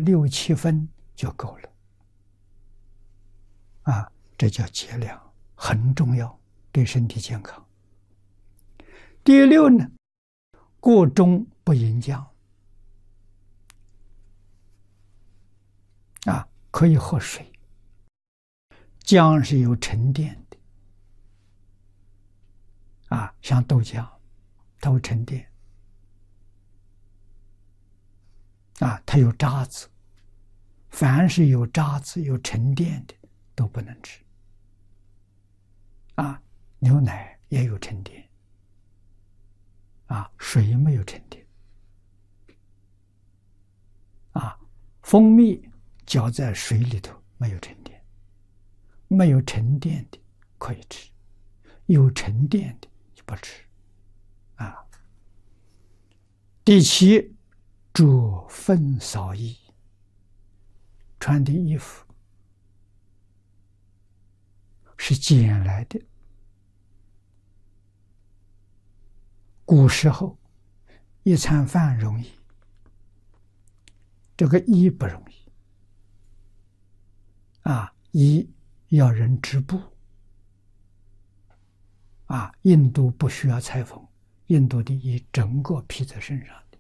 6、7分就够了。这叫节量，很重要，对身体健康。第6呢，过中不饮浆。可以喝水，浆是有沉淀的。像豆浆，它会沉淀。它有渣子，凡是有渣子、有沉淀的都不能吃。牛奶也有沉淀。水没有沉淀。蜂蜜搅在水里头没有沉淀，没有沉淀的可以吃，有沉淀的就不吃。第7，着粪扫衣。穿的衣服是捡来的。古时候一餐饭容易，这个衣不容易。衣要人织布。印度不需要裁缝，印度的衣整个披在身上的。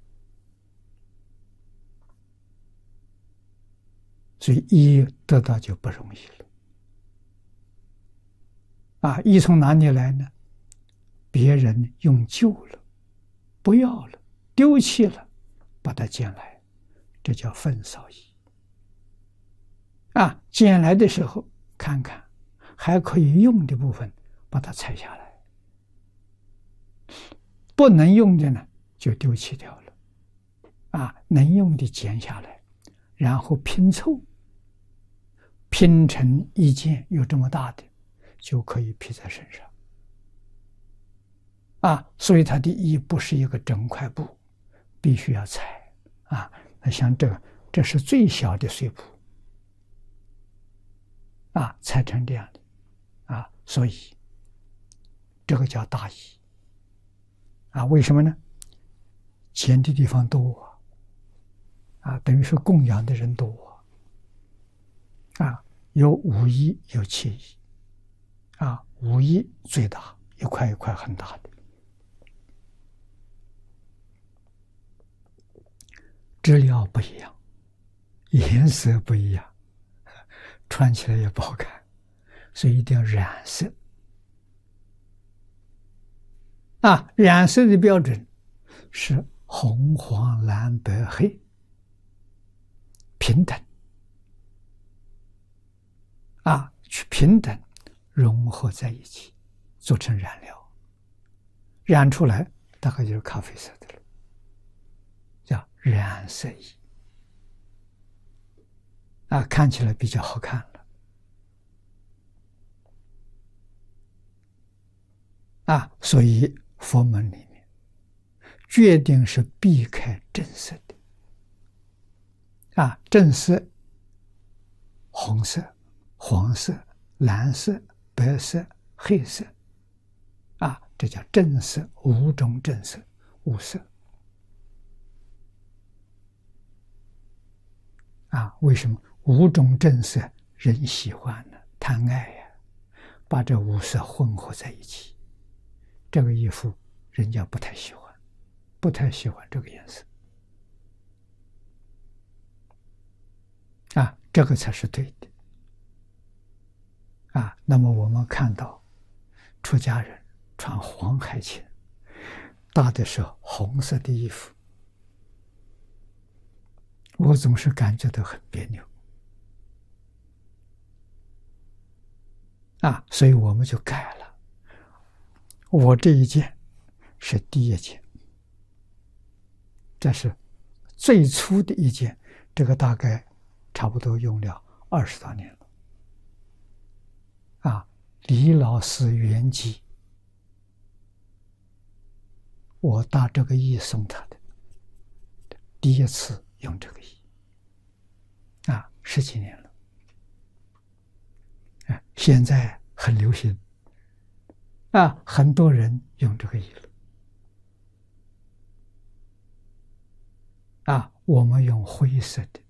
所以衣得到就不容易了。衣从哪里来呢？别人用旧了，不要了，丢弃了，把它捡来，这叫粪扫衣。捡来的时候看看，还可以用的部分把它拆下来，不能用的呢就丢弃掉了。能用的剪下来，然后拼凑，拼成一件有这么大的，就可以披在身上。所以它的衣不是一个整块布，必须要裁。那像这是最小的碎布。裁成这样的。所以这个叫大衣。为什么呢？捡的地方多。等于是供养的人多。有5衣，有7衣。5衣最大，一块一块很大的。质料不一样，颜色不一样，穿起来也不好看，所以一定要染色。染色的标准是红、黄、蓝、白、黑平等。去平等融合在一起，做成染料，染出来大概就是咖啡色的了，叫染色衣。看起来比较好看了。所以佛门里面决定是避开正色的。正色红色、黄色、蓝色、白色、黑色。这叫正色，5种正色，5色。为什么5种正色人喜欢呢？贪爱呀，把这5色混合在一起，这个衣服人家不太喜欢，不太喜欢这个颜色。这个才是对的。那么我们看到出家人穿黄海青，搭的是红色的衣服，我总是感觉到很别扭。所以我们就改了。我这一件是第1件，这是最粗的一件，这个大概差不多用了20多年了。李老师圆寂，我搭这个衣送他的，第1次用这个衣，10几年了。现在很流行，很多人用这个衣了。我们用灰色的，